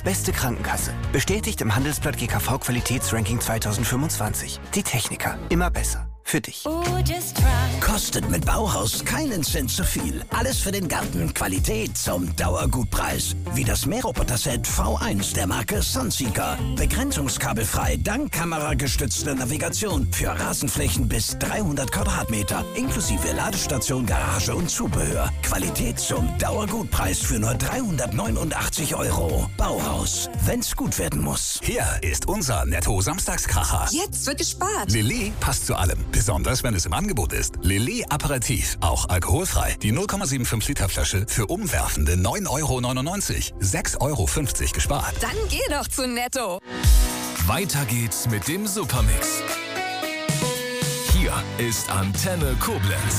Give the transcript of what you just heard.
beste Krankenkasse. Bestätigt im Handelsblatt GKV Qualitätsranking 2025. Die Techniker. Immer besser. Für dich. Kostet mit Bauhaus keinen Cent zu viel. Alles für den Garten. Qualität zum Dauergutpreis. Wie das Mähroboter-Set V1 der Marke Sunseeker. Begrenzungskabelfrei, dank kameragestützter Navigation. Für Rasenflächen bis 300 Quadratmeter. Inklusive Ladestation, Garage und Zubehör. Qualität zum Dauergutpreis für nur 389 €. Bauhaus. Wenn's gut werden muss. Hier ist unser Netto-Samstagskracher. Jetzt wird gespart. Lillet passt zu allem. Besonders, wenn es im Angebot ist. Lillet Aperitif, auch alkoholfrei. Die 0,75 Liter Flasche für umwerfende 9,99 €. 6,50 € gespart. Dann geh doch zu Netto. Weiter geht's mit dem Supermix. Hier ist Antenne Koblenz.